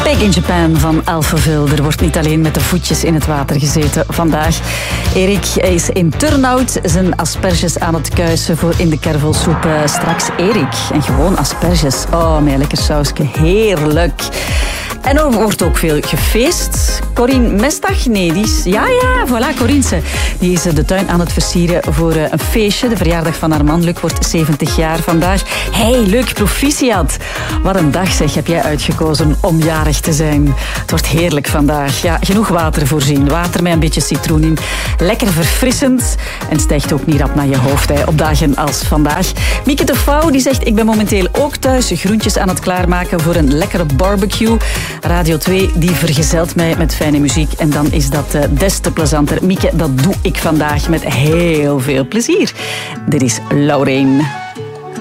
Big in Japan van Alphaville. Er wordt niet alleen met de voetjes in het water gezeten vandaag. Erik is in Turnhout zijn asperges aan het kuisen voor in de kervelsoep. Straks Erik. En gewoon asperges. Oh, met een lekker sausje. Heerlijk. En er wordt ook veel gefeest. Corine Mestag, nee, die is... Ja, voilà, Corinse. Die is de tuin aan het versieren voor een feestje. De verjaardag van haar man, Luc, wordt 70 jaar vandaag. Hey, Luc, proficiat. Wat een dag, zeg, heb jij uitgekozen om jarig te zijn. Het wordt heerlijk vandaag. Ja, genoeg water voorzien. Water met een beetje citroen in. Lekker verfrissend. En stijgt ook niet rap naar je hoofd, hè, op dagen als vandaag. Mieke de Vouw, die zegt... Ik ben momenteel ook thuis groentjes aan het klaarmaken voor een lekkere barbecue. Radio 2 die vergezelt mij met fijne muziek en dan is dat des te plezanter. Mieke, dat doe ik vandaag met heel veel plezier. Dit is Laureen.